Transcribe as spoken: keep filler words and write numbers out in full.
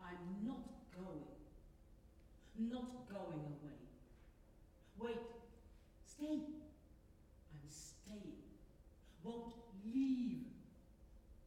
I'm not going. Not going away. Wait. Stay. I'm staying. Won't